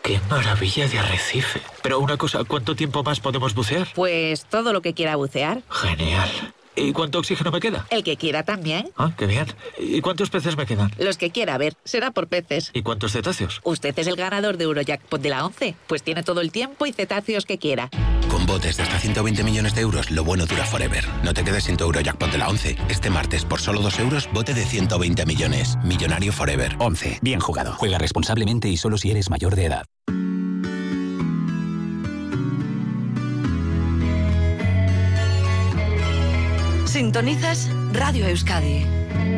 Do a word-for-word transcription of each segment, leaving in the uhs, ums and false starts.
¡Qué maravilla de arrecife! Pero una cosa, ¿cuánto tiempo más podemos bucear? Pues todo lo que quiera bucear. Genial. ¿Y cuánto oxígeno me queda? El que quiera también. Ah, qué bien. ¿Y cuántos peces me quedan? Los que quiera, a ver, será por peces. ¿Y cuántos cetáceos? Usted es el ganador de Eurojackpot de la once, pues tiene todo el tiempo y cetáceos que quiera. Con botes de hasta ciento veinte millones de euros, lo bueno dura forever. No te quedes sin tu Eurojackpot de la once. Este martes, por solo dos euros, bote de ciento veinte millones. Millonario forever. once. Bien jugado. Juega responsablemente y solo si eres mayor de edad. Sintonizas Radio Euskadi.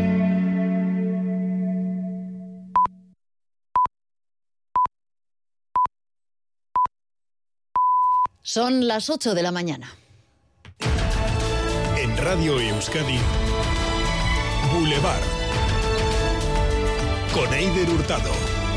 Son las ocho de la mañana. En Radio Euskadi, Boulevard. Con Eider Hurtado.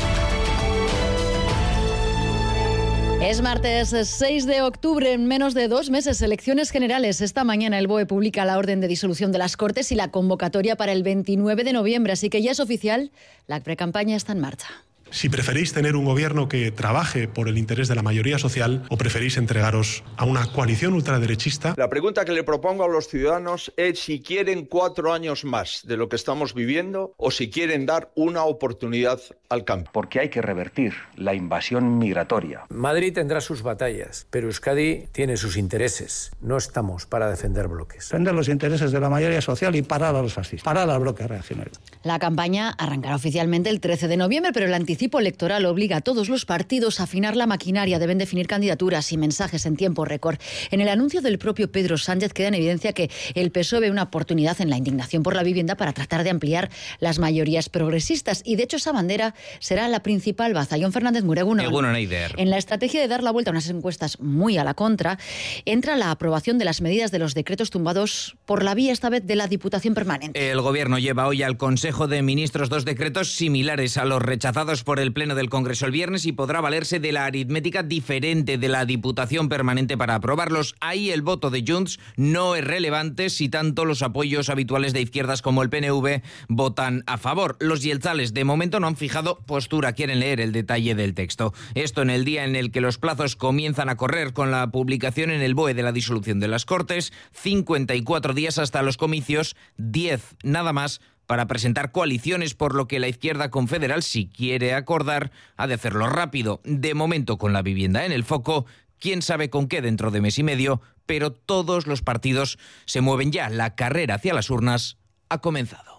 Es martes seis de octubre, en menos de dos meses, elecciones generales. Esta mañana el B O E publica la orden de disolución de las Cortes y la convocatoria para el veintinueve de noviembre, así que ya es oficial, la precampaña está en marcha. Si preferís tener un gobierno que trabaje por el interés de la mayoría social o preferís entregaros a una coalición ultraderechista. La pregunta que le propongo a los ciudadanos es si quieren cuatro años más de lo que estamos viviendo o si quieren dar una oportunidad al cambio. Porque hay que revertir la invasión migratoria. Madrid tendrá sus batallas, pero Euskadi tiene sus intereses. No estamos para defender bloques. Defender los intereses de la mayoría social y parar a los fascistas, parar al bloque reaccionario. La campaña arrancará oficialmente el trece de noviembre, pero el anticipo El anticipo electoral obliga a todos los partidos a afinar la maquinaria, deben definir candidaturas y mensajes en tiempo récord. En el anuncio del propio Pedro Sánchez queda en evidencia que el P S O E ve una oportunidad en la indignación por la vivienda para tratar de ampliar las mayorías progresistas y de hecho esa bandera será la principal baza. Jon Fernández Mureguno. En la estrategia de dar la vuelta a unas encuestas muy a la contra, entra la aprobación de las medidas de los decretos tumbados por la vía esta vez de la Diputación Permanente. El Gobierno lleva hoy al Consejo de Ministros dos decretos similares a los rechazados por por el Pleno del Congreso el viernes y podrá valerse de la aritmética diferente de la Diputación Permanente para aprobarlos. Ahí el voto de Junts no es relevante si tanto los apoyos habituales de izquierdas como el P N V votan a favor. Los yeltzales de momento no han fijado postura, quieren leer el detalle del texto. Esto en el día en el que los plazos comienzan a correr con la publicación en el B O E de la disolución de las Cortes, cincuenta y cuatro días hasta los comicios, diez nada más para presentar coaliciones, por lo que la izquierda confederal, si quiere acordar, ha de hacerlo rápido. De momento, con la vivienda en el foco, quién sabe con qué dentro de mes y medio, pero todos los partidos se mueven ya. La carrera hacia las urnas ha comenzado.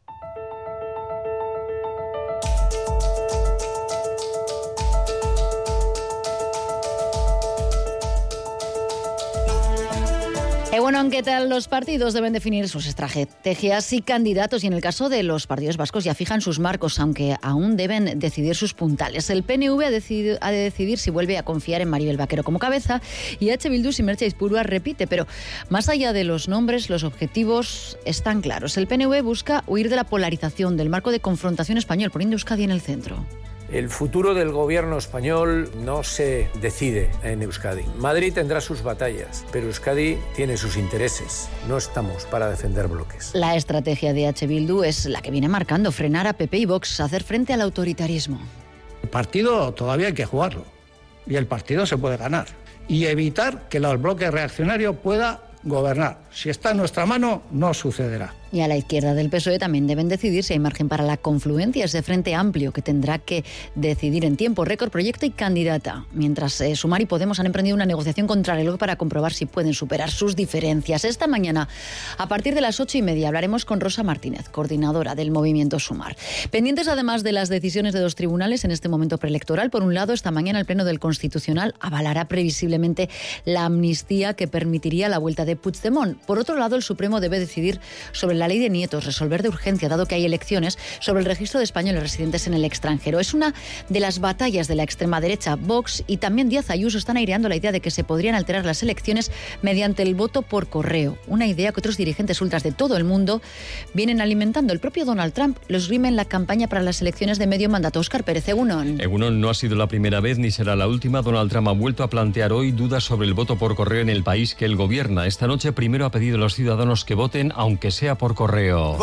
Eh, bueno, ¿qué tal? Los partidos deben definir sus estrategias y candidatos y en el caso de los partidos vascos ya fijan sus marcos, aunque aún deben decidir sus puntales. El P N V ha, decidido, ha de decidir si vuelve a confiar en Maribel Vaquero como cabeza y H. Bildu si Merche Aizpurua repite, pero más allá de los nombres, los objetivos están claros. El P N V busca huir de la polarización, del marco de confrontación español, poniendo Euskadi en el centro. El futuro del gobierno español no se decide en Euskadi. Madrid tendrá sus batallas, pero Euskadi tiene sus intereses. No estamos para defender bloques. La estrategia de H. Bildu es la que viene marcando, frenar a P P y Vox, hacer frente al autoritarismo. El partido todavía hay que jugarlo y el partido se puede ganar y evitar que el bloque reaccionario pueda gobernar. Si está en nuestra mano, no sucederá. Y a la izquierda del P S O E también deben decidir si hay margen para la confluencia, ese frente amplio que tendrá que decidir en tiempo récord proyecto y candidata. Mientras eh, Sumar y Podemos han emprendido una negociación contra el reloj para comprobar si pueden superar sus diferencias. Esta mañana, a partir de las ocho y media, hablaremos con Rosa Martínez, coordinadora del movimiento Sumar. Pendientes además de las decisiones de dos tribunales en este momento preelectoral. Por un lado, esta mañana el Pleno del Constitucional avalará previsiblemente la amnistía que permitiría la vuelta de Puigdemont. Por otro lado, el Supremo debe decidir sobre la ley de nietos, resolver de urgencia, dado que hay elecciones, sobre el registro de españoles residentes en el extranjero. Es una de las batallas de la extrema derecha. Vox y también Díaz Ayuso están aireando la idea de que se podrían alterar las elecciones mediante el voto por correo. Una idea que otros dirigentes ultras de todo el mundo vienen alimentando. El propio Donald Trump los rime en la campaña para las elecciones de medio mandato. Óscar Pérez, Egunon. Egunon, no ha sido la primera vez ni será la última. Donald Trump ha vuelto a plantear hoy dudas sobre el voto por correo en el país que él gobierna. Esta noche primero ha pedido a los ciudadanos que voten, aunque sea por por correo.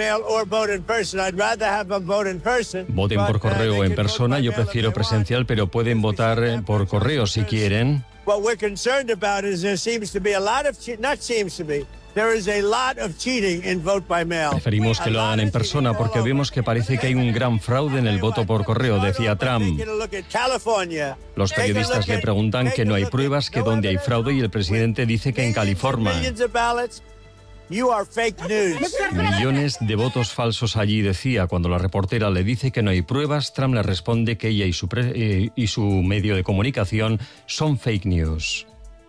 Voten por correo o en persona, yo prefiero presencial, pero pueden votar por correo si quieren. Preferimos que lo hagan en persona porque vemos que parece que hay un gran fraude en el voto por correo, decía Trump. Los periodistas le preguntan que no hay pruebas, que dónde hay fraude, y el presidente dice que en California. Millones de votos falsos allí, decía. Cuando la reportera le dice que no hay pruebas, Trump le responde que ella y su, pre- eh, y su medio de comunicación son fake news.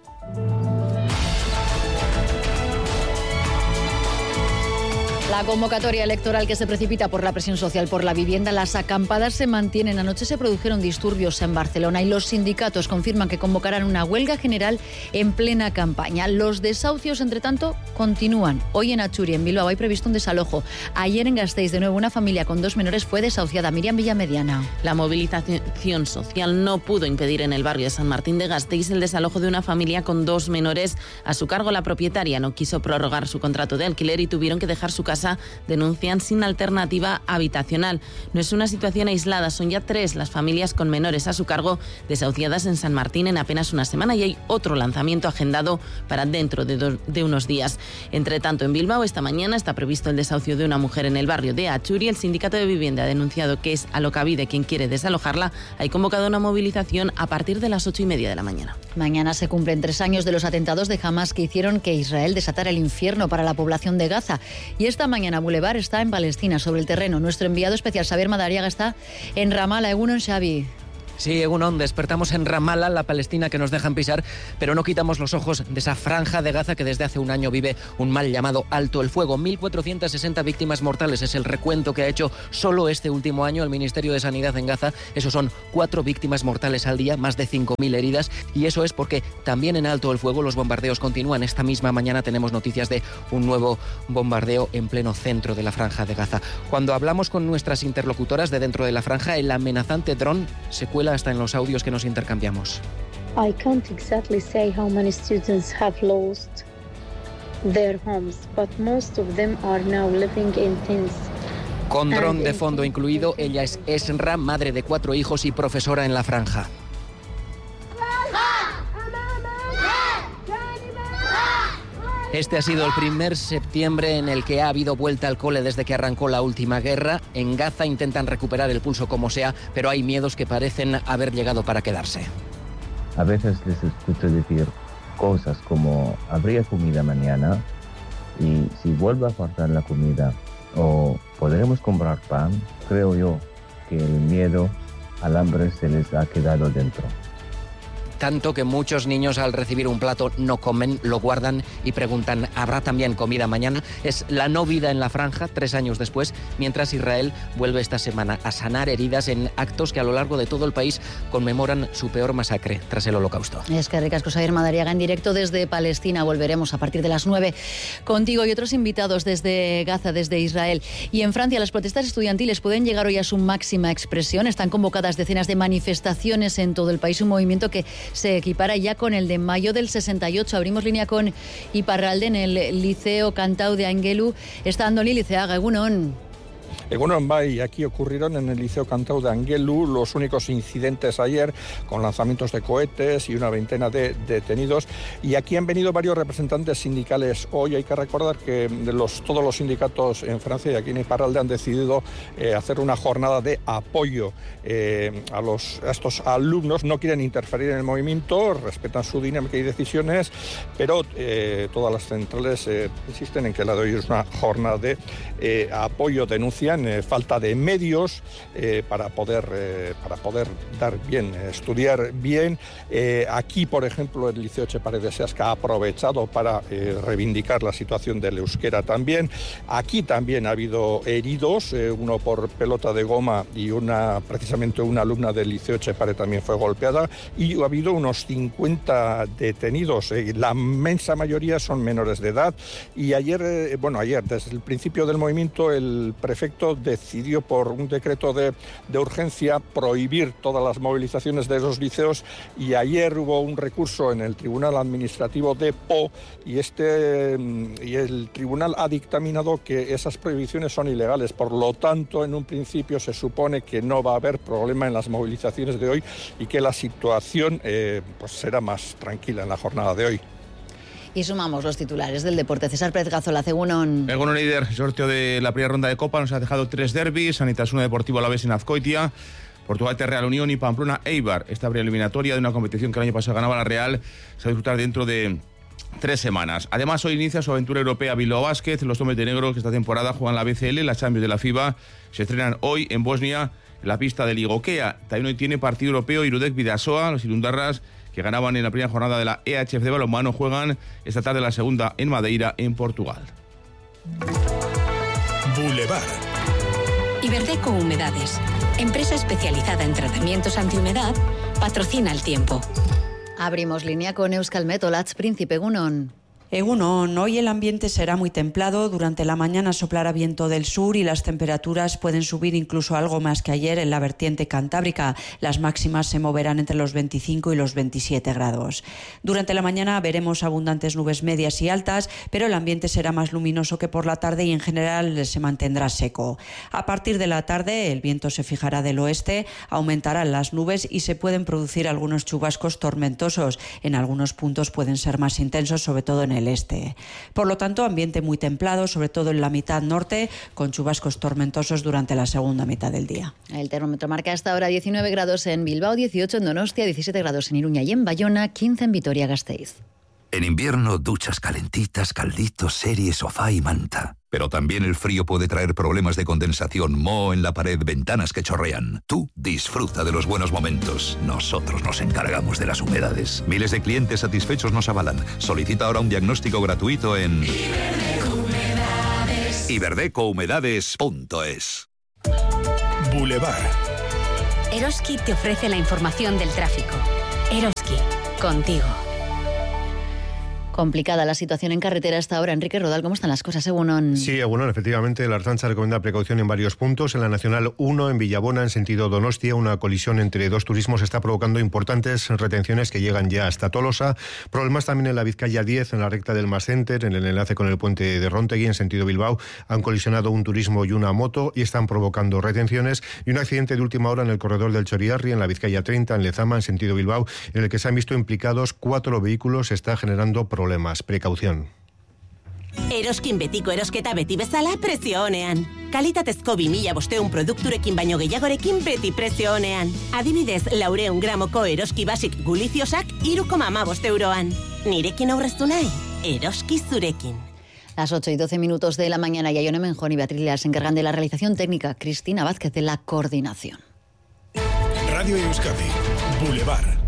La convocatoria electoral que se precipita por la presión social por la vivienda, las acampadas se mantienen. Anoche se produjeron disturbios en Barcelona y los sindicatos confirman que convocarán una huelga general en plena campaña. Los desahucios, entre tanto, continúan. Hoy en Achuri, en Bilbao, hay previsto un desalojo. Ayer en Gasteiz, de nuevo, una familia con dos menores fue desahuciada. Miriam Villamediana. La movilización social no pudo impedir en el barrio de San Martín de Gasteiz el desalojo de una familia con dos menores a su cargo. La propietaria no quiso prorrogar su contrato de alquiler y tuvieron que dejar su casa, denuncian, sin alternativa habitacional. No es una situación aislada, son ya tres las familias con menores a su cargo desahuciadas en San Martín en apenas una semana, y hay otro lanzamiento agendado para dentro de, do, de unos días. Entre tanto, en Bilbao esta mañana está previsto el desahucio de una mujer en el barrio de Achuri. El sindicato de vivienda ha denunciado que es Alokabide quien quiere desalojarla. Hay convocado una movilización a partir de las ocho y media de la mañana. Mañana se cumplen tres años de los atentados de Hamas que hicieron que Israel desatara el infierno para la población de Gaza. Y esta mañana Boulevard está en Palestina, sobre el terreno. Nuestro enviado especial, Xavier Madariaga, está en Ramallah. Egunon, Xavi. Sí, Egunon, despertamos en Ramallah, la Palestina que nos dejan pisar, pero no quitamos los ojos de esa franja de Gaza que desde hace un año vive un mal llamado alto el fuego. mil cuatrocientas sesenta víctimas mortales es el recuento que ha hecho solo este último año el Ministerio de Sanidad en Gaza. Eso son cuatro víctimas mortales al día, más de cinco mil heridas, y eso es porque también en alto el fuego los bombardeos continúan. Esta misma mañana tenemos noticias de un nuevo bombardeo en pleno centro de la franja de Gaza. Cuando hablamos con nuestras interlocutoras de dentro de la franja, el amenazante dron se cuela hasta en los audios que nos intercambiamos. I can't exactly say how many students have lost their homes, but most of them are now living in tents. Con dron de fondo incluido, ella es Esra, madre de cuatro hijos y profesora en la franja. Este ha sido el primer septiembre en el que ha habido vuelta al cole desde que arrancó la última guerra. En Gaza intentan recuperar el pulso como sea, pero hay miedos que parecen haber llegado para quedarse. A veces les escucho decir cosas como habría comida mañana y si vuelve a faltar la comida o podremos comprar pan. Creo yo que el miedo al hambre se les ha quedado dentro. Tanto que muchos niños al recibir un plato no comen, lo guardan y preguntan, ¿habrá también comida mañana? Es la no vida en la franja, tres años después, mientras Israel vuelve esta semana a sanar heridas en actos que a lo largo de todo el país conmemoran su peor masacre tras el Holocausto. Es que ricasco, Xavier Madariaga, en directo desde Palestina. Volveremos a partir de las nueve contigo y otros invitados desde Gaza, desde Israel. Y en Francia, las protestas estudiantiles pueden llegar hoy a su máxima expresión. Están convocadas decenas de manifestaciones en todo el país, un movimiento que se equipara ya con el de mayo del sesenta y ocho. Abrimos línea con Iparralde en el Liceo Cantau de Angelu. Está Andoni Liceaga, egunon. Egunon Bai, aquí ocurrieron en el Liceo Cantau de Angelu los únicos incidentes ayer, con lanzamientos de cohetes y una veintena de detenidos. Y aquí han venido varios representantes sindicales. Hoy hay que recordar que los, todos los sindicatos en Francia y aquí en Iparralde han decidido eh, hacer una jornada de apoyo eh, a, los, a estos alumnos. No quieren interferir en el movimiento, respetan su dinámica y decisiones, pero eh, todas las centrales eh, insisten en que la de hoy es una jornada de eh, apoyo. Denuncian eh, falta de medios eh, para poder eh, para poder dar bien, estudiar bien. Eh, aquí, por ejemplo, el Liceo Etxepare de Seasca ha aprovechado para eh, reivindicar la situación del euskera también. Aquí también ha habido heridos, eh, uno por pelota de goma y una precisamente una alumna del Liceo Etxepare también fue golpeada, y ha habido unos cincuenta detenidos. Eh, la inmensa mayoría son menores de edad, y ayer, eh, bueno, ayer, desde el principio del movimiento, el prefecto Congreso decidió por un decreto de, de urgencia prohibir todas las movilizaciones de los liceos y ayer hubo un recurso en el Tribunal Administrativo de Po y, este, y el tribunal ha dictaminado que esas prohibiciones son ilegales. Por lo tanto, en un principio se supone que no va a haber problema en las movilizaciones de hoy y que la situación eh, pues será más tranquila en la jornada de hoy. Y sumamos los titulares del deporte. César Pérez Gazola, Egunon. Egunon líder, sorteo de la primera ronda de Copa nos ha dejado tres derbis, Sanitasuna Deportivo Alavés en Azcoitia, Portugalete Real Unión y Pamplona Eibar. Esta eliminatoria de una competición que el año pasado ganaba la Real se va a disfrutar dentro de tres semanas. Además, hoy inicia su aventura europea Bilbao Basket. Los hombres de negro que esta temporada juegan la B C L, la Champions de la FIBA. Se estrenan hoy en Bosnia en la pista de Ligokea. También hoy tiene partido europeo Irudek Bidasoa, los Irundarras, que ganaban en la primera jornada de la E H F de balonmano, juegan esta tarde la segunda en Madeira, en Portugal. Boulevard. Iberdeco Humedades, empresa especializada en tratamientos antihumedad, patrocina el tiempo. Abrimos línea con Euskalmet. Olatz Príncipe, Egunon. Egunon, hoy el ambiente será muy templado, durante la mañana soplará viento del sur y las temperaturas pueden subir incluso algo más que ayer en la vertiente cantábrica. Las máximas se moverán entre los veinticinco y los veintisiete grados. Durante la mañana veremos abundantes nubes medias y altas, pero el ambiente será más luminoso que por la tarde y en general se mantendrá seco. A partir de la tarde el viento se fijará del oeste, aumentarán las nubes y se pueden producir algunos chubascos tormentosos. En algunos puntos pueden ser más intensos, sobre todo en el el este. Por lo tanto, ambiente muy templado, sobre todo en la mitad norte, con chubascos tormentosos durante la segunda mitad del día. El termómetro marca hasta ahora diecinueve grados en Bilbao, dieciocho en Donostia, diecisiete grados en Iruña y en Bayona, quince en Vitoria-Gasteiz. En invierno, duchas calentitas, calditos, serie, sofá y manta. Pero también el frío puede traer problemas de condensación, moho en la pared, ventanas que chorrean. Tú disfruta de los buenos momentos. Nosotros nos encargamos de las humedades. Miles de clientes satisfechos nos avalan. Solicita ahora un diagnóstico gratuito en iberdeco humedades punto es. Boulevard. Eroski te ofrece la información del tráfico. Eroski, contigo. Complicada la situación en carretera hasta ahora. Enrique Rodal, ¿cómo están las cosas, Egunon? Sí, Egunon, efectivamente, la Ertzaintza recomienda precaución en varios puntos. En la Nacional uno, en Villabona, en sentido Donostia, una colisión entre dos turismos está provocando importantes retenciones que llegan ya hasta Tolosa. Problemas también en la Vizcaya diez, en la recta del Mas Center, en el enlace con el puente de Rontegui, en sentido Bilbao. Han colisionado un turismo y una moto y están provocando retenciones. Y un accidente de última hora en el corredor del Choriarri, en la Vizcaya treinta, en Lezama, en sentido Bilbao, en el que se han visto implicados cuatro vehículos. Está generando problemas. Precaución. Eroskin betiko erosketa beti bezala prezio onean. Kalitatezko bi mila bosteun produkturekin baino gehiagorekin beti prezio onean. Adibidez, laureun gramoko eroski basik guliziosak hiru koma hamabost euroan. Nirekin aurreztu nahi, eroski zurekin. Las ocho y doce minutos de la mañana, Ione Menjón y Beatriz Leal se encargan de la realización técnica, Cristina Vázquez de la coordinación. Radio Euskadi, Boulevard.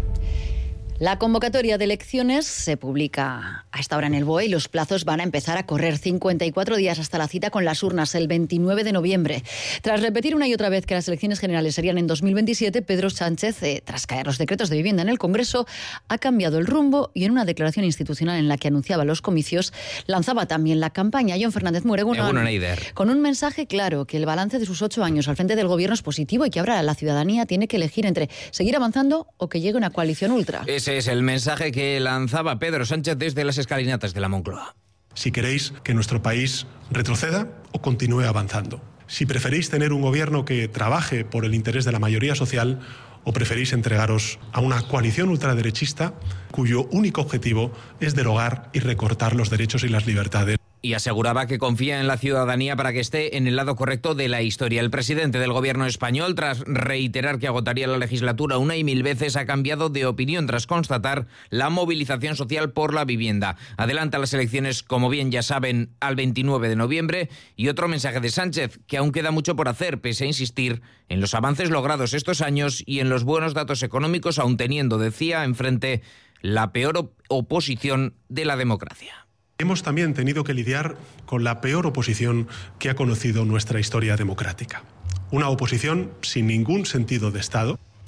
La convocatoria de elecciones se publica a esta hora en el B O E y los plazos van a empezar a correr. cincuenta y cuatro días hasta la cita con las urnas, el veintinueve de noviembre. Tras repetir una y otra vez que las elecciones generales serían en dos mil veintisiete, Pedro Sánchez, eh, tras caer los decretos de vivienda en el Congreso, ha cambiado el rumbo y en una declaración institucional en la que anunciaba los comicios, lanzaba también la campaña. John Fernández Mureguno, con un mensaje claro, que el balance de sus ocho años al frente del Gobierno es positivo y que ahora la ciudadanía tiene que elegir entre seguir avanzando o que llegue una coalición ultra. Ese es el mensaje que lanzaba Pedro Sánchez desde las escalinatas de la Moncloa. Si queréis que nuestro país retroceda o continúe avanzando. Si preferís tener un gobierno que trabaje por el interés de la mayoría social o preferís entregaros a una coalición ultraderechista cuyo único objetivo es derogar y recortar los derechos y las libertades. Y aseguraba que confía en la ciudadanía para que esté en el lado correcto de la historia. El presidente del gobierno español, tras reiterar que agotaría la legislatura una y mil veces, ha cambiado de opinión tras constatar la movilización social por la vivienda. Adelanta las elecciones, como bien ya saben, al veintinueve de noviembre. Y otro mensaje de Sánchez, que aún queda mucho por hacer, pese a insistir en los avances logrados estos años y en los buenos datos económicos, aún teniendo, decía, enfrente la peor op- oposición de la democracia. Hemos también tenido que lidiar con la peor oposición que ha conocido nuestra historia democrática. Una oposición sin ningún sentido de Estado.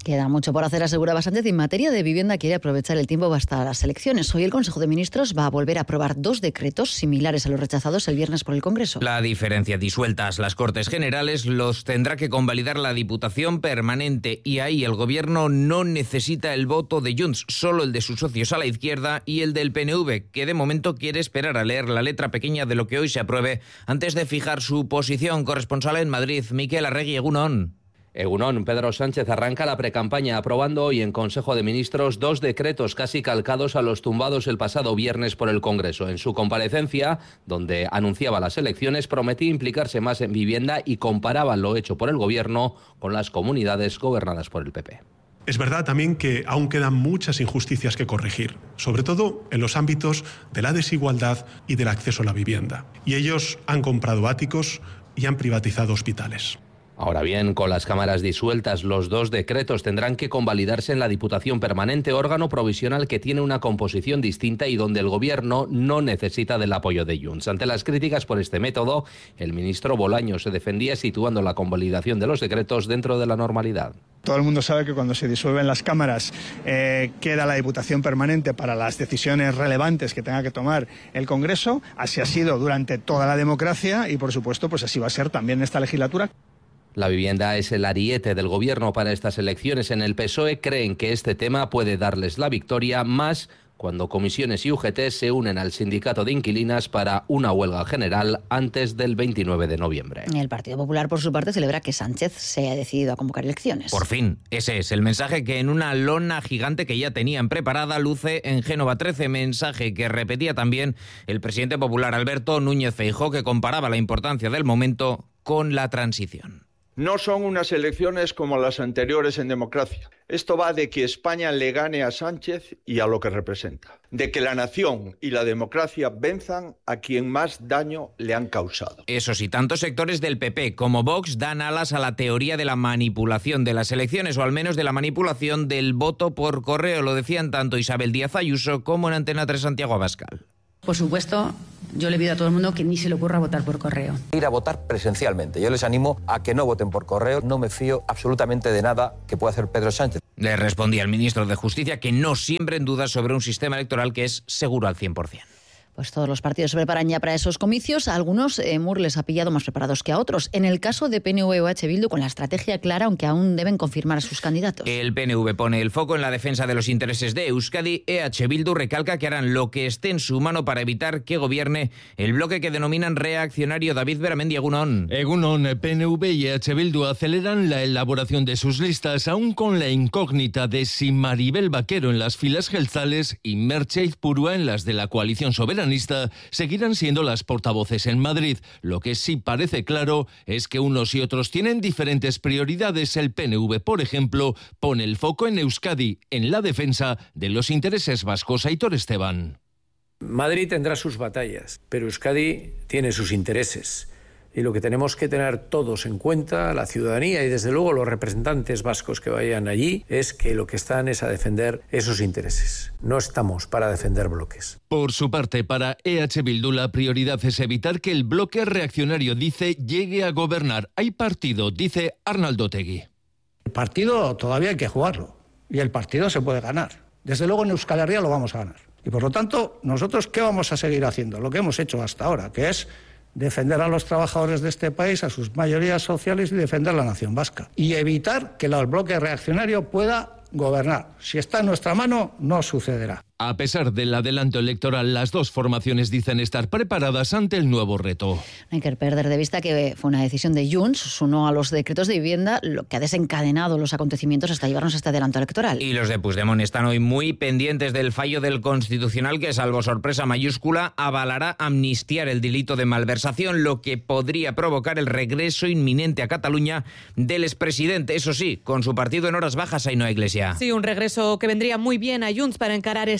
Queda mucho por hacer, aseguraba Sánchez. En materia de vivienda quiere aprovechar el tiempo hasta las elecciones. Hoy el Consejo de Ministros va a volver a aprobar dos decretos similares a los rechazados el viernes por el Congreso. La diferencia: disueltas las Cortes Generales, los tendrá que convalidar la Diputación Permanente, y ahí el Gobierno no necesita el voto de Junts, solo el de sus socios a la izquierda y el del P N V, que de momento quiere esperar a leer la letra pequeña de lo que hoy se apruebe antes de fijar su posición. Corresponsal en Madrid, Miquel Arregui, egunon. Egunon, Pedro Sánchez arranca la precampaña aprobando hoy en Consejo de Ministros dos decretos casi calcados a los tumbados el pasado viernes por el Congreso. En su comparecencia, donde anunciaba las elecciones, prometía implicarse más en vivienda y comparaba lo hecho por el Gobierno con las comunidades gobernadas por el P P. Es verdad también que aún quedan muchas injusticias que corregir, sobre todo en los ámbitos de la desigualdad y del acceso a la vivienda. Y ellos han comprado áticos y han privatizado hospitales. Ahora bien, con las cámaras disueltas, los dos decretos tendrán que convalidarse en la Diputación Permanente, órgano provisional que tiene una composición distinta y donde el Gobierno no necesita del apoyo de Junts. Ante las críticas por este método, el ministro Bolaño se defendía situando la convalidación de los decretos dentro de la normalidad. Todo el mundo sabe que cuando se disuelven las cámaras eh, queda la Diputación Permanente para las decisiones relevantes que tenga que tomar el Congreso. Así ha sido durante toda la democracia y, por supuesto, pues así va a ser también en esta legislatura. La vivienda es el ariete del Gobierno para estas elecciones. En el P S O E creen que este tema puede darles la victoria, más cuando comisiones y U G T se unen al sindicato de inquilinas para una huelga general antes del veintinueve de noviembre. El Partido Popular, por su parte, celebra que Sánchez se haya decidido a convocar elecciones. Por fin, ese es el mensaje que en una lona gigante que ya tenían preparada luce en Génova trece, mensaje que repetía también el presidente popular Alberto Núñez Feijóo, que comparaba la importancia del momento con la transición. No son unas elecciones como las anteriores en democracia. Esto va de que España le gane a Sánchez y a lo que representa. De que la nación y la democracia venzan a quien más daño le han causado. Eso sí, tantos sectores del P P como Vox dan alas a la teoría de la manipulación de las elecciones, o al menos de la manipulación del voto por correo. Lo decían tanto Isabel Díaz Ayuso como en Antena tres Santiago Abascal. Por supuesto, yo le pido a todo el mundo que ni se le ocurra votar por correo. Ir a votar presencialmente. Yo les animo a que no voten por correo. No me fío absolutamente de nada que pueda hacer Pedro Sánchez. Le respondía el ministro de Justicia que no siembren en dudas sobre un sistema electoral que es seguro al cien por ciento. Pues todos los partidos se preparan ya para esos comicios. A algunos eh, Mur les ha pillado más preparados que a otros. En el caso de P N V o H Bildu, con la estrategia clara, aunque aún deben confirmar a sus candidatos. El P N V pone el foco en la defensa de los intereses de Euskadi. E H Bildu recalca que harán lo que esté en su mano para evitar que gobierne el bloque que denominan reaccionario. David Beramendi, egunon. Egunon, P N V y E H Bildu aceleran la elaboración de sus listas, aún con la incógnita de si Maribel Vaquero en las filas gelzales y Merche Izpurua en las de la coalición soberanista seguirán siendo las portavoces en Madrid. Lo que sí parece claro es que unos y otros tienen diferentes prioridades. El P N V, por ejemplo, pone el foco en Euskadi, en la defensa de los intereses vascos. Aitor Esteban. Madrid tendrá sus batallas, pero Euskadi tiene sus intereses. Y lo que tenemos que tener todos en cuenta, la ciudadanía y desde luego los representantes vascos que vayan allí, es que lo que están es a defender esos intereses. No estamos para defender bloques. Por su parte, para E H Bildu la prioridad es evitar que el bloque reaccionario, dice, llegue a gobernar. Hay partido, dice Arnaldo Otegi. El partido todavía hay que jugarlo y el partido se puede ganar. Desde luego en Euskal Herria lo vamos a ganar. Y por lo tanto, nosotros ¿qué vamos a seguir haciendo? Lo que hemos hecho hasta ahora, que es defender a los trabajadores de este país, a sus mayorías sociales y defender la nación vasca. Y evitar que el bloque reaccionario pueda gobernar. Si está en nuestra mano, no sucederá. A pesar del adelanto electoral, las dos formaciones dicen estar preparadas ante el nuevo reto. No hay que perder de vista que fue una decisión de Junts, su no a los decretos de vivienda, lo que ha desencadenado los acontecimientos hasta llevarnos a este adelanto electoral. Y los de Puigdemont están hoy muy pendientes del fallo del Constitucional que, salvo sorpresa mayúscula, avalará amnistiar el delito de malversación, lo que podría provocar el regreso inminente a Cataluña del expresidente, eso sí, con su partido en horas bajas, Ainhoa Iglesia. Sí, un regreso que vendría muy bien a Junts para encarar este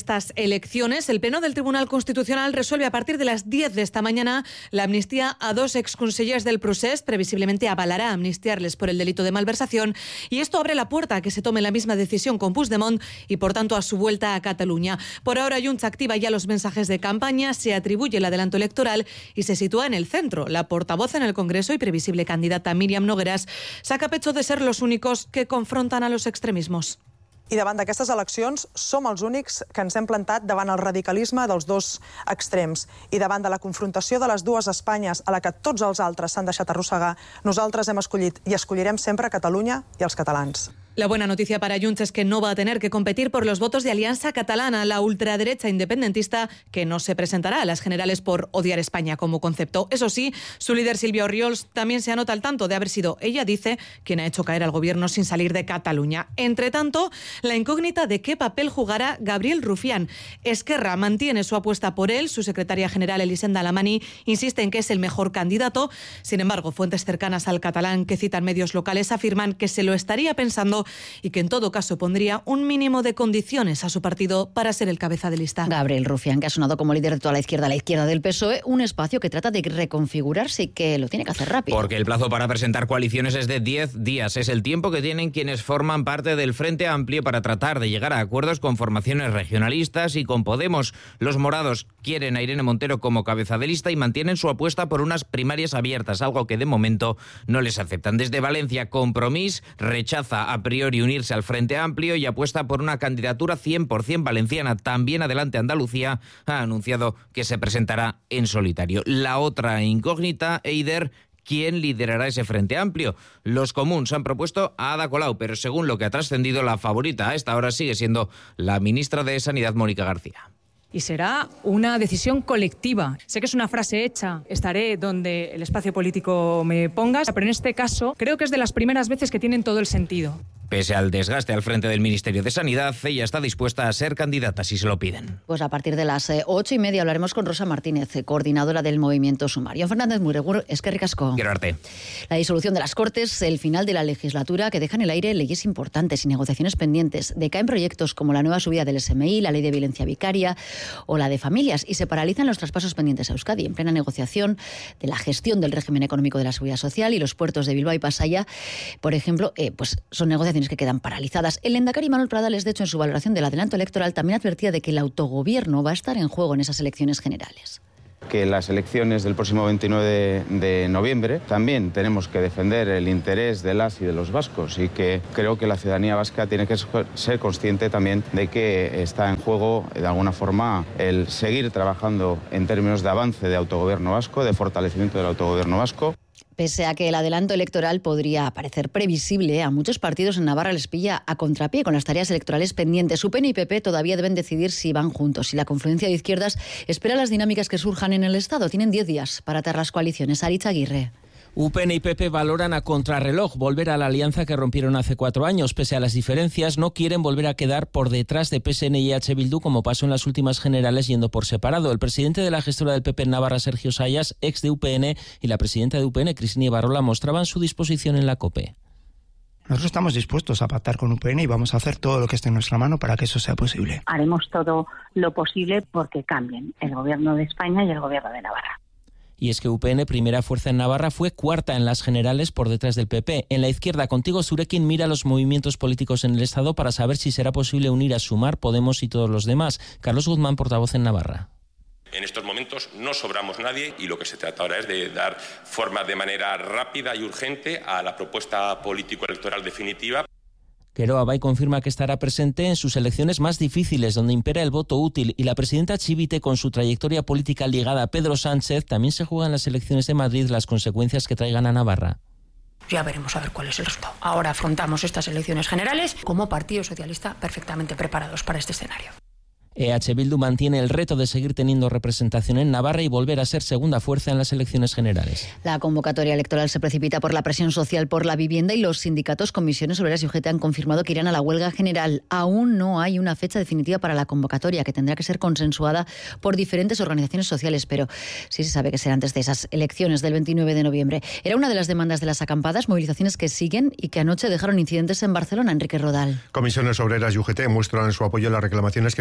estas elecciones. El Pleno del Tribunal Constitucional resuelve a partir de las diez de esta mañana la amnistía a dos exconsellers del Procés. Previsiblemente avalará amnistiarles por el delito de malversación, y esto abre la puerta a que se tome la misma decisión con Puigdemont y, por tanto, a su vuelta a Cataluña. Por ahora, Junts activa ya los mensajes de campaña, se atribuye el adelanto electoral y se sitúa en el centro. La portavoz en el Congreso y previsible candidata Míriam Nogueras saca pecho de ser los únicos que confrontan a los extremismos. I davant d'aquestes eleccions som els únics que ens hem plantat davant el radicalisme dels dos extrems. I davant de la confrontació de les dues Espanyes a la que tots els altres s'han deixat arrossegar, nosaltres hem escollit i escollirem sempre Catalunya i els catalans. La buena noticia para Junts es que no va a tener que competir por los votos de Alianza Catalana, la ultraderecha independentista que no se presentará a las generales por odiar España como concepto. Eso sí, su líder Silvia Orriols también se anota al tanto de haber sido, ella dice, quien ha hecho caer al gobierno sin salir de Cataluña. Entre tanto, la incógnita de qué papel jugará Gabriel Rufián. Esquerra mantiene su apuesta por él, su secretaria general Elisenda Alamany insiste en que es el mejor candidato. Sin embargo, fuentes cercanas al catalán que citan medios locales afirman que se lo estaría pensando y que en todo caso pondría un mínimo de condiciones a su partido para ser el cabeza de lista. Gabriel Rufián, que ha sonado como líder de toda la izquierda, la izquierda del P S O E, un espacio que trata de reconfigurarse y que lo tiene que hacer rápido. Porque el plazo para presentar coaliciones es de diez días. Es el tiempo que tienen quienes forman parte del Frente Amplio para tratar de llegar a acuerdos con formaciones regionalistas y con Podemos. Los morados quieren a Irene Montero como cabeza de lista y mantienen su apuesta por unas primarias abiertas, algo que de momento no les aceptan. Desde Valencia, Compromís rechaza a priori unirse al Frente Amplio y apuesta por una candidatura cien por ciento valenciana. También Adelante Andalucía ha anunciado que se presentará en solitario. La otra incógnita, Eider, ¿quién liderará ese Frente Amplio? Los comuns han propuesto a Ada Colau, pero según lo que ha trascendido, la favorita a esta hora sigue siendo la ministra de Sanidad, Mónica García. Y será una decisión colectiva. Sé que es una frase hecha, estaré donde el espacio político me pongas, pero en este caso creo que es de las primeras veces que tienen todo el sentido. Pese al desgaste al frente del Ministerio de Sanidad, ella está dispuesta a ser candidata si se lo piden. Pues a partir de las eh, ocho y media hablaremos con Rosa Martínez, eh, coordinadora del Movimiento Sumario. Fernández Muregur, eskerrik asko. Quiero arte. La disolución de las Cortes, el final de la legislatura, que deja en el aire leyes importantes y negociaciones pendientes. Decaen proyectos como la nueva subida del S M I, la ley de violencia vicaria o la de familias, y se paralizan los traspasos pendientes a Euskadi, en plena negociación de la gestión del régimen económico de la seguridad social, y los puertos de Bilbao y Pasaia, por ejemplo, eh, pues son negociaciones que quedan paralizadas. El lehendakari Manuel Pradales, de hecho, en su valoración del adelanto electoral, también advertía de que el autogobierno va a estar en juego en esas elecciones generales. Que las elecciones del próximo veintinueve de noviembre también tenemos que defender el interés de las y de los vascos, y que creo que la ciudadanía vasca tiene que ser consciente también de que está en juego, de alguna forma, el seguir trabajando en términos de avance de autogobierno vasco, de fortalecimiento del autogobierno vasco. Pese a que el adelanto electoral podría parecer previsible, a muchos partidos en Navarra les pilla a contrapié con las tareas electorales pendientes. U P N y P P todavía deben decidir si van juntos. Y la confluencia de izquierdas espera las dinámicas que surjan en el Estado. Tienen diez días para atar las coaliciones. Aritz Aguirre. U P N y P P valoran a contrarreloj volver a la alianza que rompieron hace cuatro años. Pese a las diferencias, no quieren volver a quedar por detrás de P S N y H Bildu, como pasó en las últimas generales yendo por separado. El presidente de la gestora del P P en Navarra, Sergio Sayas, ex de U P N, y la presidenta de U P N, Cristina Ibarrola, mostraban su disposición en la COPE. Nosotros estamos dispuestos a pactar con U P N y vamos a hacer todo lo que esté en nuestra mano para que eso sea posible. Haremos todo lo posible porque cambien el gobierno de España y el gobierno de Navarra. Y es que U P N, primera fuerza en Navarra, fue cuarta en las generales por detrás del P P. En la izquierda, Contigo Zurekin mira los movimientos políticos en el Estado para saber si será posible unir a Sumar, Podemos y todos los demás. Carlos Guzmán, portavoz en Navarra. En estos momentos no sobramos nadie y lo que se trata ahora es de dar forma de manera rápida y urgente a la propuesta político-electoral definitiva. Geroa Abay confirma que estará presente en sus elecciones más difíciles, donde impera el voto útil, y la presidenta Chivite, con su trayectoria política ligada a Pedro Sánchez, también se juega en las elecciones de Madrid las consecuencias que traigan a Navarra. Ya veremos a ver cuál es el resultado. Ahora afrontamos estas elecciones generales como Partido Socialista perfectamente preparados para este escenario. E H Bildu mantiene el reto de seguir teniendo representación en Navarra y volver a ser segunda fuerza en las elecciones generales. La convocatoria electoral se precipita por la presión social por la vivienda, y los sindicatos, Comisiones Obreras y U G T han confirmado que irán a la huelga general. Aún no hay una fecha definitiva para la convocatoria, que tendrá que ser consensuada por diferentes organizaciones sociales, pero sí se sabe que será antes de esas elecciones del veintinueve de noviembre. Era una de las demandas de las acampadas, movilizaciones que siguen y que anoche dejaron incidentes en Barcelona. Enrique Rodal. Comisiones Obreras y U G T muestran su apoyo a las reclamaciones que durante los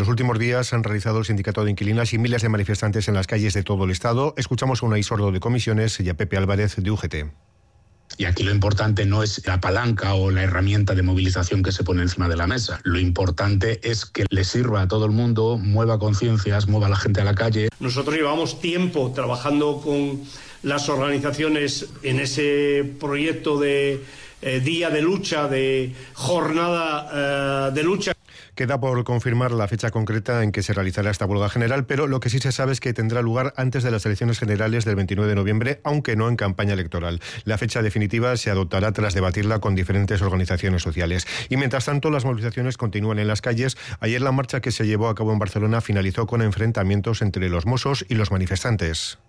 últimos días han realizado el sindicato de inquilinas y miles de manifestantes en las calles de todo el estado. Escuchamos a Unai Sordo de Comisiones y a Pepe Álvarez de U G T. Y aquí lo importante no es la palanca o la herramienta de movilización que se pone encima de la mesa. Lo importante es que le sirva a todo el mundo, mueva conciencias, mueva a la gente a la calle. Nosotros llevamos tiempo trabajando con las organizaciones en ese proyecto de eh, día de lucha, de jornada eh, de lucha. Queda por confirmar la fecha concreta en que se realizará esta huelga general, pero lo que sí se sabe es que tendrá lugar antes de las elecciones generales del veintinueve de noviembre, aunque no en campaña electoral. La fecha definitiva se adoptará tras debatirla con diferentes organizaciones sociales. Y mientras tanto, las movilizaciones continúan en las calles. Ayer la marcha que se llevó a cabo en Barcelona finalizó con enfrentamientos entre los Mossos y los manifestantes.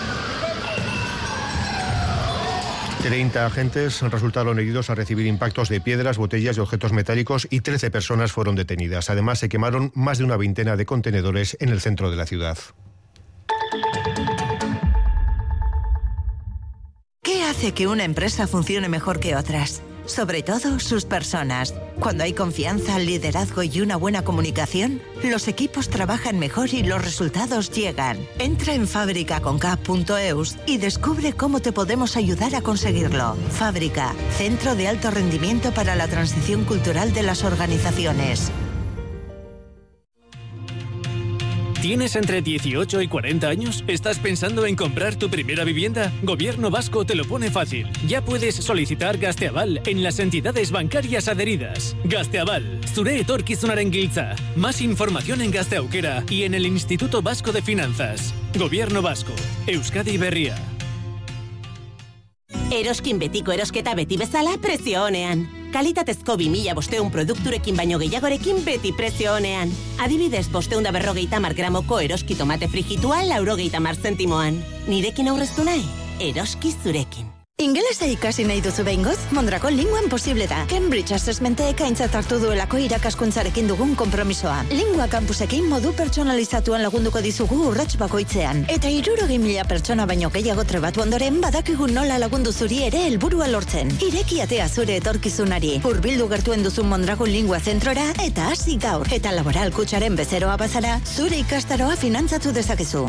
treinta agentes resultaron heridos al recibir impactos de piedras, botellas y objetos metálicos y trece personas fueron detenidas. Además, se quemaron más de una veintena de contenedores en el centro de la ciudad. ¿Qué hace que una empresa funcione mejor que otras? Sobre todo sus personas. Cuando hay confianza, liderazgo y una buena comunicación, los equipos trabajan mejor y los resultados llegan. Entra en fábrica con k punto e u s y descubre cómo te podemos ayudar a conseguirlo. Fábrica, centro de alto rendimiento para la transición cultural de las organizaciones. ¿Tienes entre dieciocho y cuarenta años? ¿Estás pensando en comprar tu primera vivienda? Gobierno Vasco te lo pone fácil. Ya puedes solicitar Gazteaval en las entidades bancarias adheridas. Gazteaval, zure etorkizunaren giltza. Más información en Gazteaukera y en el Instituto Vasco de Finanzas. Gobierno Vasco, Euskadi Berria. Eroskin betiko erosketa beti bezala prezio onean. Kalitatezko bi mila bosteun produkturekin baino gehiagorekin beti prezio onean. Adibidez, bosteun da berrogeita mar gramoko eroski tomate frijitua laurogeita mar zentimoan. Nirekin aurreztu nahi? Eroski zurekin. Ingelesa ikasi nahi duzu behingoz? Mondragon Linguan posible da. Cambridge Assessmentek aintzat hartu duelako irakaskuntzarekin dugun konpromisoa. Lingua campusekin modu pertsonalizatuan lagunduko dizugu urrats bakoitzean. Eta hirurogei mila pertsona baino gehiago trebatu ondoren badakigu nola lagundu zuri ere helburua lortzen. Ireki atea zure etorkizunari. Hurbildu gertuen duzun Mondragon Lingua zentrora eta hasi gaur. Eta laboral kutsaren bezeroa bazara, zure ikastaroa finantzatu dezakezu.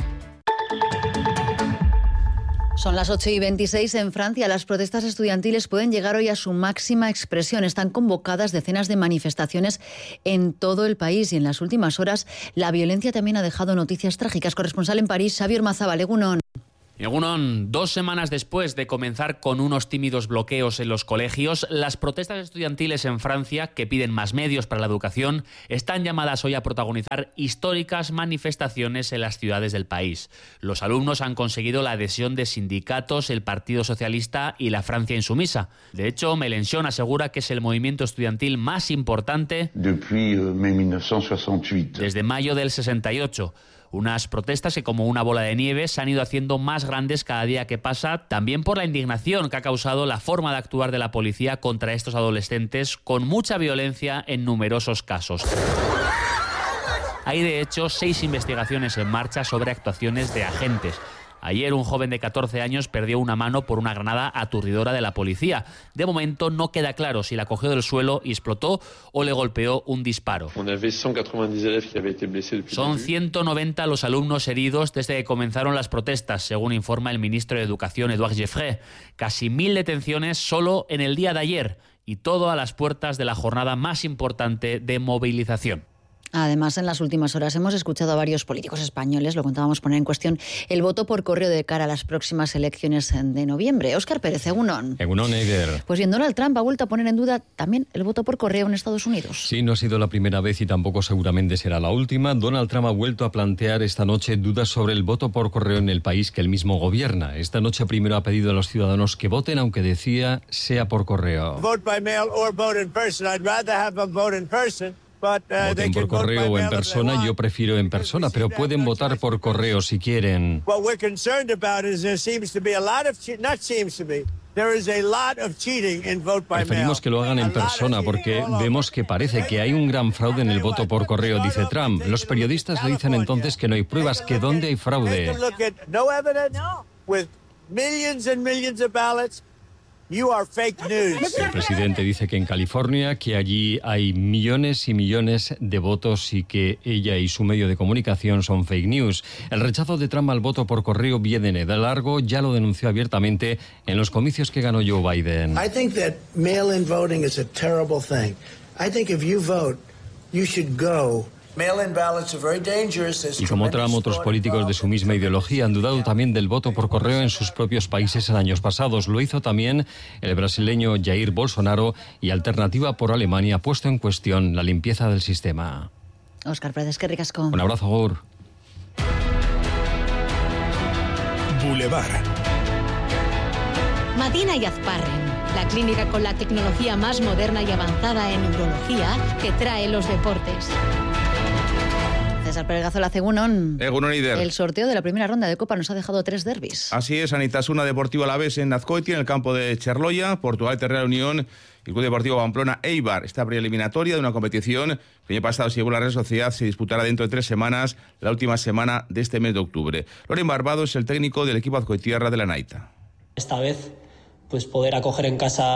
Son las ocho y veintiséis en Francia. Las protestas estudiantiles pueden llegar hoy a su máxima expresión. Están convocadas decenas de manifestaciones en todo el país y en las últimas horas la violencia también ha dejado noticias trágicas. Corresponsal en París, Xavier Mazábal, Egunon. Egunon, dos semanas después de comenzar con unos tímidos bloqueos en los colegios, las protestas estudiantiles en Francia, que piden más medios para la educación, están llamadas hoy a protagonizar históricas manifestaciones en las ciudades del país. Los alumnos han conseguido la adhesión de sindicatos, el Partido Socialista y la Francia Insumisa. De hecho, Mélenchon asegura que es el movimiento estudiantil más importante desde mayo del sesenta y ocho. Unas protestas que, como una bola de nieve, se han ido haciendo más grandes cada día que pasa, también por la indignación que ha causado la forma de actuar de la policía contra estos adolescentes, con mucha violencia en numerosos casos. Hay, de hecho, seis investigaciones en marcha sobre actuaciones de agentes. Ayer un joven de catorce años perdió una mano por una granada aturdidora de la policía. De momento no queda claro si la cogió del suelo y explotó o le golpeó un disparo. Son ciento noventa los alumnos heridos desde que comenzaron las protestas, según informa el ministro de Educación, Édouard Geoffrey. Casi mil detenciones solo en el día de ayer, y todo a las puertas de la jornada más importante de movilización. Además, en las últimas horas hemos escuchado a varios políticos españoles, lo contábamos, poner en cuestión el voto por correo de cara a las próximas elecciones de noviembre. Óscar Pérez, Egunon. Egunon, Eider. Pues bien, Donald Trump ha vuelto a poner en duda también el voto por correo en Estados Unidos. Sí, no ha sido la primera vez y tampoco seguramente será la última. Donald Trump ha vuelto a plantear esta noche dudas sobre el voto por correo en el país que él mismo gobierna. Esta noche primero ha pedido a los ciudadanos que voten, aunque decía sea por correo. Vote by mail or vote in person. I'd rather have them vote in person. Voten por correo o en persona, yo prefiero en persona, pero pueden votar por correo si quieren. Preferimos que lo hagan en persona porque vemos que parece que hay un gran fraude en el voto por correo, dice Trump. Los periodistas le dicen entonces que no hay pruebas, que dónde hay fraude. You are fake news. El presidente dice que en California, que allí hay millones y millones de votos y que ella y su medio de comunicación son fake news. El rechazo de Trump al voto por correo viene de largo, ya lo denunció abiertamente en los comicios que ganó Joe Biden. I think that mail-in voting is a terrible thing. I think if you vote, you should go. Y como Trump, otros políticos de su misma ideología han dudado también del voto por correo en sus propios países en años pasados. Lo hizo también el brasileño Jair Bolsonaro y Alternativa por Alemania ha puesto en cuestión la limpieza del sistema. Óscar Prades, que ricasco. Un abrazo, Gaur. Boulevard. Madina y Azparren, la clínica con la tecnología más moderna y avanzada en urología que trae los deportes. César Pérez Gazola, Egunon. Egunon Ider. El sorteo de la primera ronda de Copa nos ha dejado tres derbis. Así es, Anitasuna Deportivo Alavés en Azkoitia, en el campo de Cherloya, Portugal Real Unión y el Club Deportivo Pamplona Eibar. Esta preeliminatoria de una competición que el año pasado se llevó la Real Sociedad, se disputará dentro de tres semanas, la última semana de este mes de octubre. Loren Barbado es el técnico del equipo azcoitierra de la Naita. Esta vez, pues poder acoger en casa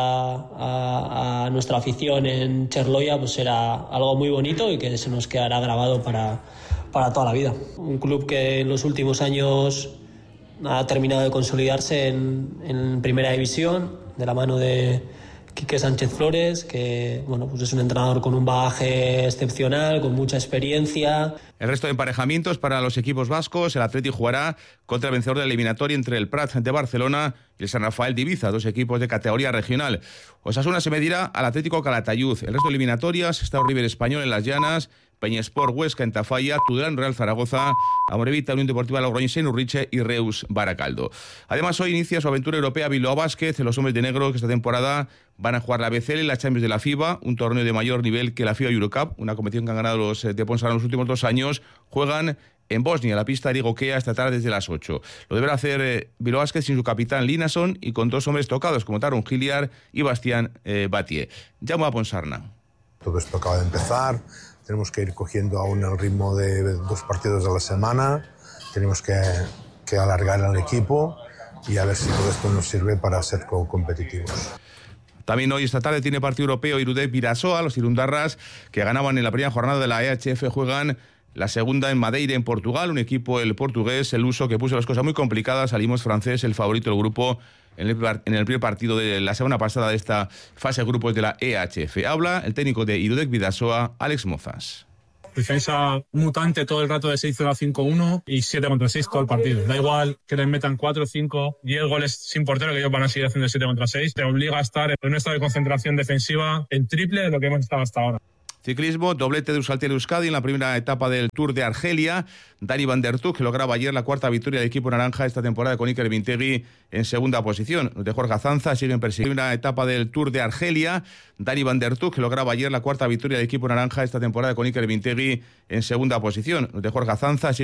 a, a nuestra afición en Cherloya, pues será algo muy bonito y que se nos quedará grabado para, para toda la vida. Un club que en los últimos años ha terminado de consolidarse en, en primera división, de la mano de Quique Sánchez Flores, que bueno, pues es un entrenador con un bagaje excepcional, con mucha experiencia. El resto de emparejamientos para los equipos vascos, el Atleti jugará contra el vencedor de la eliminatoria entre el Prat de Barcelona y el San Rafael de Ibiza, dos equipos de categoría regional. Osasuna se medirá al Atlético Calatayud. El resto de eliminatorias está River Español en Las Llanas, Peñasport Huesca en Tafalla, Tudelán Real Zaragoza, Amorebieta Unión Deportiva Logroñés en Urriche y Reus Baracaldo. Además, hoy inicia su aventura europea Bilbao Basket, los hombres de negro que esta temporada van a jugar la B C L y la Champions de la FIBA, un torneo de mayor nivel que la FIBA Eurocup, una competición que han ganado los de Ponsarnau en los últimos dos años. Juegan en Bosnia, la pista de Igokea, esta tarde desde las ocho. Lo deberá hacer eh, Bilbao Basket sin su capitán Linason y con dos hombres tocados como Taron Giliar y Bastián eh, Batier. Llamo a Ponsarnau. Todo esto acaba de empezar. Tenemos que ir cogiendo aún el ritmo de dos partidos a la semana, tenemos que, que alargar el equipo y a ver si todo esto nos sirve para ser competitivos. También hoy esta tarde tiene partido europeo Irudek Virasoa, los irundarras que ganaban en la primera jornada de la E H F juegan la segunda en Madeira, en Portugal, un equipo, el portugués, el uso, que puso las cosas muy complicadas, salimos francés, el favorito del grupo, en el, en el primer partido de la semana pasada de esta fase de grupos de la E H F. Habla el técnico de Irudek Bidasoa, Alex Mozas. Defensa mutante todo el rato de seis cero a cinco uno y siete contra seis todo el partido. Da igual que les metan cuatro, cinco, diez goles sin portero, que ellos van a seguir haciendo siete contra seis. Te obliga a estar en un estado de concentración defensiva en triple de lo que hemos estado hasta ahora. Ciclismo, doblete de Euskaltel Euskadi en la primera etapa del Tour de Argelia. Dani van der Tuk, que lograba ayer la cuarta victoria del equipo naranja esta temporada con Iker Vintegui en segunda posición. Los de Jorge Azanza siguen persiguiendo la primera etapa del Tour de Argelia. Dani van der Tuk, que lograba ayer la cuarta victoria del equipo naranja esta temporada con Iker Vintegui en segunda posición. Los de Jorge Azanza